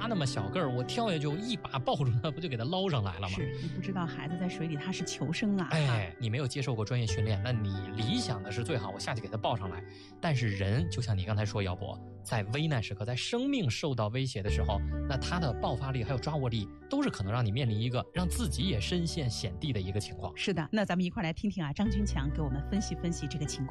他那么小个儿，我跳下去一把抱住他，不就给他捞上来了吗？ 是你不知道孩子在水里他是求生啊。 哎，你没有接受过专业训练，那你理想的是最好我下去给他抱上来。但是人就像你刚才说，姚博，在危难时刻，在生命受到威胁的时候，那他的爆发力还有抓握力，都是可能让你面临一个让自己也身陷险地的一个情况。 是的，那咱们一块来听听啊，张军强给我们分析分析这个情况。